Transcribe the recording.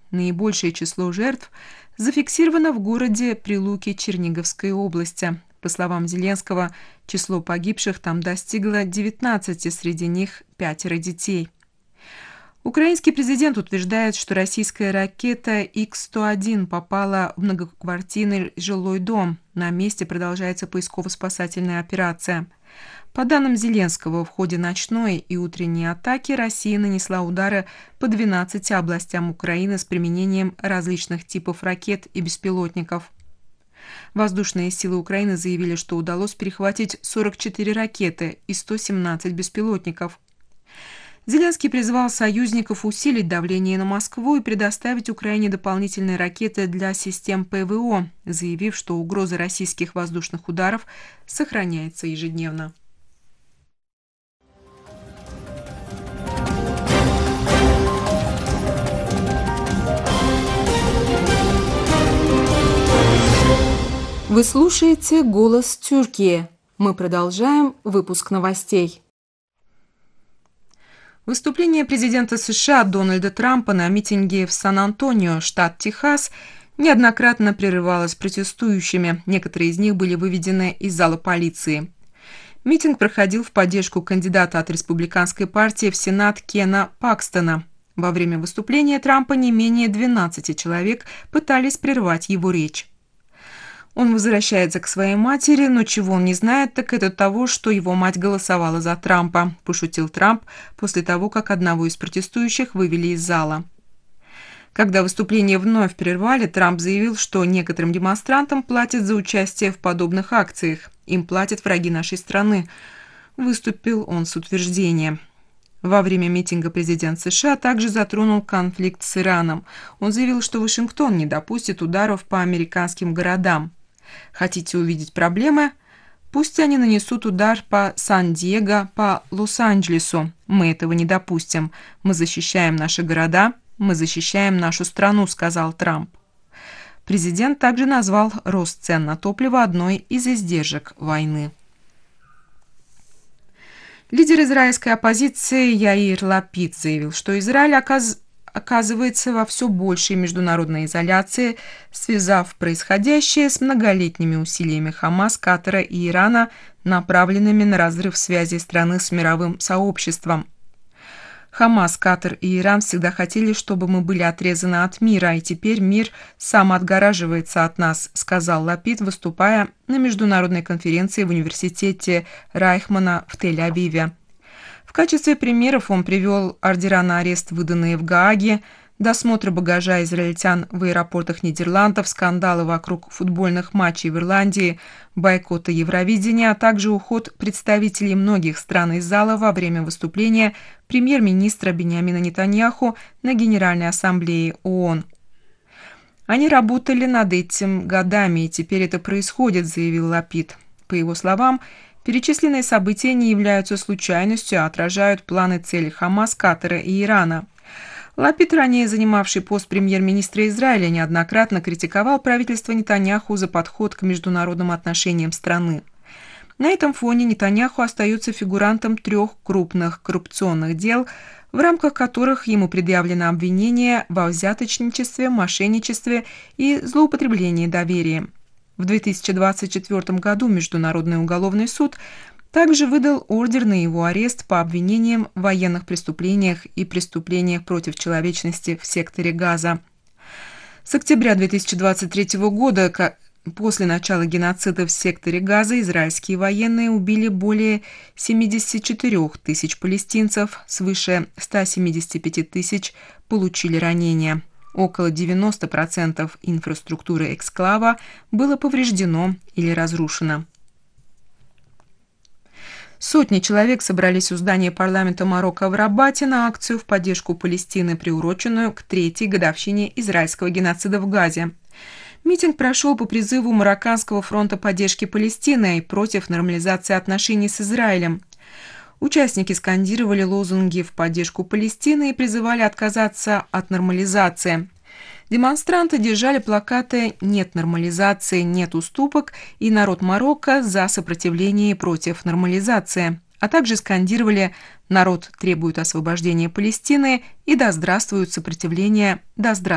Наибольшее число жертв зафиксировано в городе Прилуки Черниговской области. По словам Зеленского, число погибших там достигло 19, среди них 5 детей. Украинский президент утверждает, что российская ракета Х-101 попала в многоквартирный жилой дом. На месте продолжается поисково-спасательная операция. По данным Зеленского, в ходе ночной и утренней атаки Россия нанесла удары по 12 областям Украины с применением различных типов ракет и беспилотников. Воздушные силы Украины заявили, что удалось перехватить 44 ракеты и 117 беспилотников. Зеленский призвал союзников усилить давление на Москву и предоставить Украине дополнительные ракеты для систем ПВО, заявив, что угроза российских воздушных ударов сохраняется ежедневно. Вы слушаете «Голос Тюркии». Мы продолжаем выпуск новостей. Выступление президента США Дональда Трампа на митинге в Сан-Антонио, штат Техас, неоднократно прерывалось протестующими. Некоторые из них были выведены из зала полиции. Митинг проходил в поддержку кандидата от республиканской партии в Сенат Кена Пакстона. Во время выступления Трампа не менее 12 человек пытались прервать его речь. Он возвращается к своей матери, но чего он не знает, так это того, что его мать голосовала за Трампа, пошутил Трамп после того, как одного из протестующих вывели из зала. Когда выступление вновь прервали, Трамп заявил, что некоторым демонстрантам платят за участие в подобных акциях. Им платят враги нашей страны. Выступил он с утверждением. Во время митинга президент США также затронул конфликт с Ираном. Он заявил, что Вашингтон не допустит ударов по американским городам. Хотите увидеть проблемы? Пусть они нанесут удар по Сан-Диего, по Лос-Анджелесу. Мы этого не допустим. Мы защищаем наши города, мы защищаем нашу страну, сказал Трамп. Президент также назвал рост цен на топливо одной из издержек войны. Лидер израильской оппозиции Яир Лапид заявил, что Израиль оказывается во все большей международной изоляции, связав происходящее с многолетними усилиями Хамас, Катара и Ирана, направленными на разрыв связи страны с мировым сообществом. Хамас, Катар и Иран всегда хотели, чтобы мы были отрезаны от мира, и теперь мир сам отгораживается от нас, сказал Лапид, выступая на международной конференции в университете Райхмана в Тель-Авиве. В качестве примеров он привел ордера на арест, выданные в Гааге, досмотр багажа израильтян в аэропортах Нидерландов, скандалы вокруг футбольных матчей в Ирландии, бойкота Евровидения, а также уход представителей многих стран из зала во время выступления премьер-министра Биньямина Нетаньяху на Генеральной ассамблее ООН. «Они работали над этим годами, и теперь это происходит», — заявил Лапид. По его словам, перечисленные события не являются случайностью, а отражают планы и цели Хамас, Катара и Ирана. Лапид, ранее занимавший пост премьер-министра Израиля, неоднократно критиковал правительство Нетаньяху за подход к международным отношениям страны. На этом фоне Нетаньяху остается фигурантом 3 крупных коррупционных дел, в рамках которых ему предъявлено обвинение во взяточничестве, мошенничестве и злоупотреблении доверием. В 2024 году Международный уголовный суд также выдал ордер на его арест по обвинениям в военных преступлениях и преступлениях против человечности в секторе Газа. С октября 2023 года, после начала геноцида в секторе Газа, израильские военные убили более 74 тысяч палестинцев, свыше 175 тысяч получили ранения. Около 90% инфраструктуры эксклава было повреждено или разрушено. Сотни человек собрались у здания парламента Марокко в Рабате на акцию в поддержку Палестины, приуроченную к 3-й годовщине израильского геноцида в Газе. Митинг прошел по призыву Марокканского фронта поддержки Палестины и против нормализации отношений с Израилем. Участники скандировали лозунги в поддержку Палестины и призывали отказаться от нормализации. Демонстранты держали плакаты «Нет нормализации, нет уступок» и «Народ Марокко за сопротивление против нормализации», а также скандировали «Народ требует освобождения Палестины» и «Да здравствует сопротивление, да здравствует».